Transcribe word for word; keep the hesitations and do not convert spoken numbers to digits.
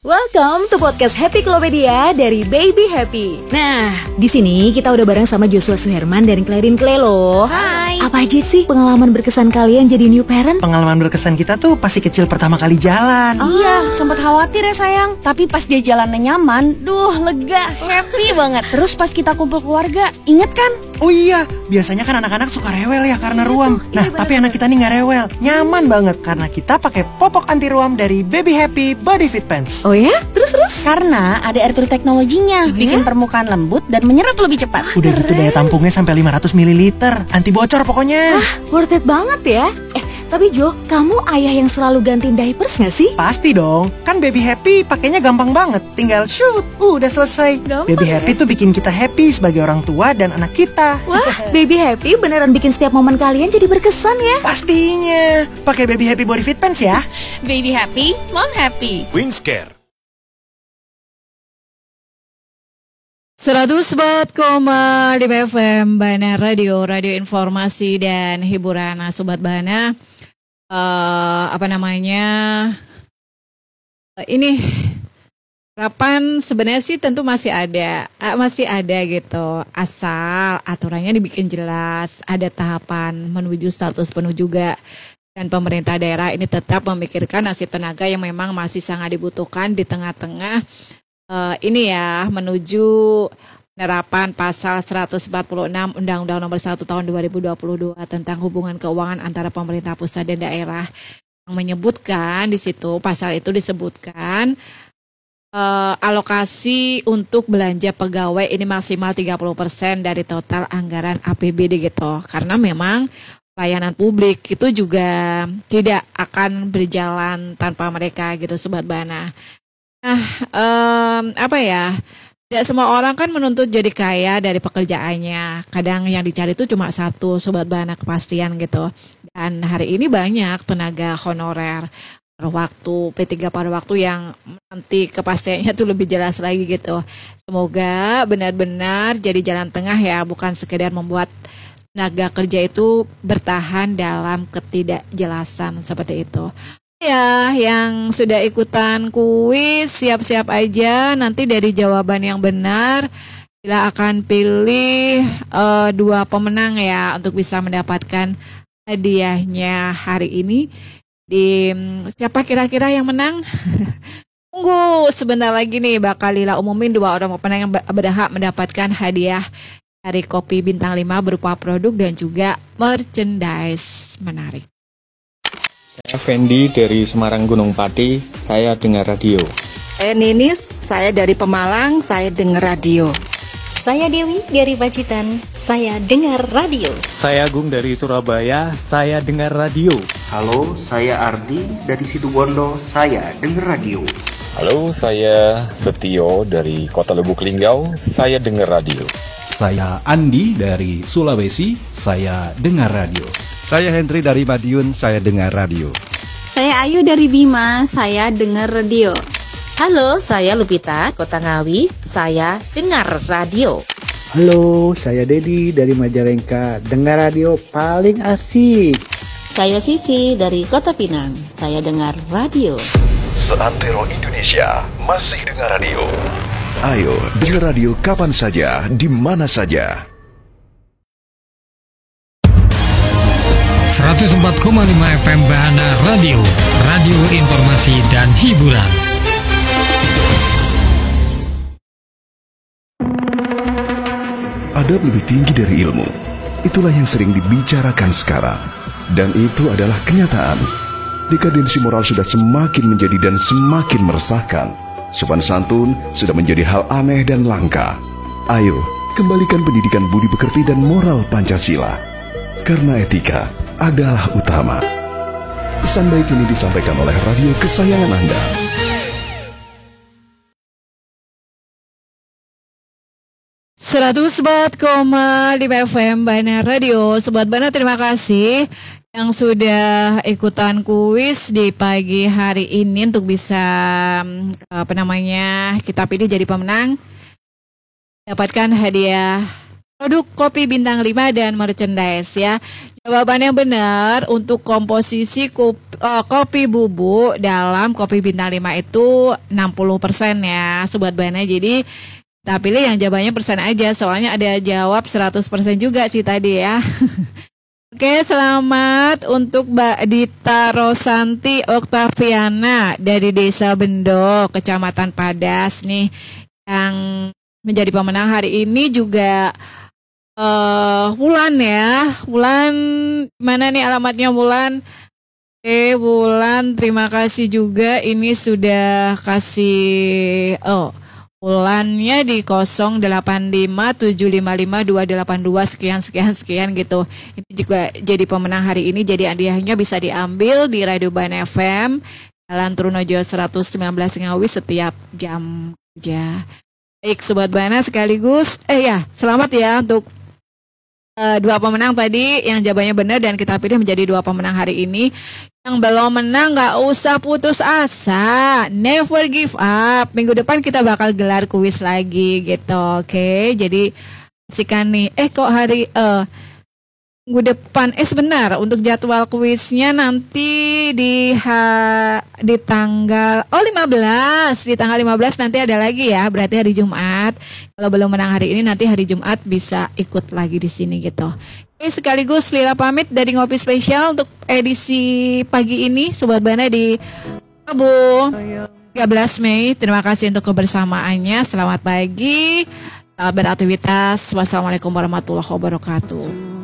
Welcome to podcast Happy Klopedia dari Baby Happy. Nah, di sini kita udah bareng sama Joshua Suherman dan Clarin Clay loh. Hai. Apa aja sih pengalaman berkesan kalian jadi new parent? Pengalaman berkesan kita tuh pasti kecil pertama kali jalan. Oh. Iya, sempat khawatir ya sayang. Tapi pas dia jalannya nyaman, duh lega, happy banget. Terus pas kita kumpul keluarga, inget kan? Oh iya, biasanya kan anak-anak suka rewel ya karena iya ruam. tuh, Nah, iya tapi anak kita nih nggak rewel, nyaman banget karena kita pakai popok anti ruam dari Baby Happy Body Fit Pants. Oh ya? Terus-terus? Karena ada air true teknologinya, oh, bikin ya? permukaan lembut dan menyerap lebih cepat. Udah gitu daya tampungnya sampai lima ratus mililiter, anti bocor pokoknya. Wah, worth it banget ya. Eh, tapi Jo, kamu ayah yang selalu gantiin diapers gak sih? Pasti dong, kan Baby Happy pakainya gampang banget, tinggal shoot, uh, udah selesai. Gampang Baby ya? Happy tuh bikin kita happy sebagai orang tua dan anak kita. Wah, Baby Happy beneran bikin setiap momen kalian jadi berkesan ya. Pastinya, pakai Baby Happy Body Fit Pants ya. Baby happy, mom happy. Wingscare. seratus empat koma lima F M Bana Radio, radio informasi dan hiburan. Nah, Sobat Bana, uh, apa namanya, uh, ini harapan sebenarnya sih tentu masih ada, uh, masih ada gitu. Asal aturannya dibikin jelas, ada tahapan menuju status penuh juga. Dan pemerintah daerah ini tetap memikirkan nasib tenaga yang memang masih sangat dibutuhkan di tengah-tengah Uh, ini ya menuju penerapan pasal seratus empat puluh enam Undang-Undang Nomor satu Tahun dua ribu dua puluh dua tentang hubungan keuangan antara pemerintah pusat dan daerah, yang menyebutkan di situ, pasal itu disebutkan uh, alokasi untuk belanja pegawai ini maksimal tiga puluh persen dari total anggaran A P B D gitu. Karena memang layanan publik itu juga tidak akan berjalan tanpa mereka gitu, Sobat Bana. Nah, um, apa ya, tidak semua orang kan menuntut jadi kaya dari pekerjaannya. Kadang yang dicari itu cuma satu, Sobat Bana, kepastian gitu. Dan hari ini banyak tenaga honorer paruh waktu, P tiga paruh waktu yang nanti kepastiannya tuh lebih jelas lagi gitu. Semoga benar-benar jadi jalan tengah ya, bukan sekedar membuat tenaga kerja itu bertahan dalam ketidakjelasan seperti itu. Ya, yang sudah ikutan kuis siap-siap aja, nanti dari jawaban yang benar kita akan pilih uh, dua pemenang ya untuk bisa mendapatkan hadiahnya hari ini. Di siapa kira-kira yang menang? Tunggu sebentar lagi nih, bakal Lila umumin dua orang pemenang yang berhak mendapatkan hadiah dari Kopi Bintang lima berupa produk dan juga merchandise menarik. Saya Fendi dari Semarang Gunung Pati, saya dengar radio. Saya Ninis, saya dari Pemalang, saya dengar radio. Saya Dewi dari Pacitan, saya dengar radio. Saya Agung dari Surabaya, saya dengar radio. Halo, saya Ardi dari Situbondo, saya dengar radio. Halo, saya Setio dari Kota Lubuk Linggau, saya dengar radio. Saya Andi dari Sulawesi, saya dengar radio. Saya Hendri dari Madiun, saya dengar radio. Saya Ayu dari Bima, saya dengar radio. Halo, saya Lupita, Kota Ngawi, saya dengar radio. Halo, saya Dedi dari Majalengka, dengar radio paling asik. Saya Sisi dari Kota Pinang, saya dengar radio. Seantero Indonesia masih dengar radio. Ayo, dengar radio kapan saja, di mana saja. seratus empat koma lima F M Bahana Radio, radio informasi dan hiburan. Adab lebih tinggi dari ilmu. Itulah yang sering dibicarakan sekarang. Dan itu adalah kenyataan. Dekadensi moral sudah semakin menjadi dan semakin meresahkan. Sopan santun sudah menjadi hal aneh dan langka. Ayo, kembalikan pendidikan budi pekerti dan moral Pancasila. Karena etika adalah utama. Pesan baik ini disampaikan oleh radio kesayangan Anda. seratus empat koma lima F M Bana Radio. Sobat Bana, terima kasih yang sudah ikutan kuis di pagi hari ini untuk bisa apa namanya kita pilih jadi pemenang, dapatkan hadiah produk kopi bintang lima dan merchandise ya. Jawaban yang benar untuk komposisi kopi, uh, kopi bubuk dalam kopi bintang lima itu enam puluh persen ya Sobat Bana. Jadi kita pilih yang jawabannya persen aja, soalnya ada jawab seratus persen juga sih tadi ya. Oke, selamat untuk Mbak Dita Rosanti Oktaviana dari Desa Bendo, Kecamatan Padas nih, yang menjadi pemenang hari ini juga uh, Wulan ya. Wulan, mana nih alamatnya Wulan? Oke, Wulan, terima kasih juga. Ini sudah kasih, oh, Wulannya di nol delapan lima tujuh lima lima dua delapan dua sekian sekian sekian gitu. Ini juga jadi pemenang hari ini. Jadi hadiahnya bisa diambil di Radio Bana F M Jalan Trunojo seratus sembilan belas Ngawi setiap jam kerja. Baik Sobat Bana sekaligus eh ya selamat ya untuk uh, dua pemenang tadi yang jawabannya benar dan kita pilih menjadi dua pemenang hari ini. Yang belum menang gak usah putus asa, never give up. Minggu depan kita bakal gelar kuis lagi gitu, oke? Okay? Jadi sikan nih, eh kok hari uh, minggu depan? Eh sebentar, untuk jadwal kuisnya nanti di ha, di tanggal oh lima belas, di tanggal lima belas nanti ada lagi ya, berarti hari Jumat. Kalau belum menang hari ini nanti hari Jumat bisa ikut lagi di sini gitu. Oke, sekaligus Lila pamit dari Ngopi Spesial untuk edisi pagi ini Sobat Bana di Rabu tiga belas Mei. Terima kasih untuk kebersamaannya. Selamat pagi, selamat beraktivitas. Wassalamualaikum warahmatullahi wabarakatuh.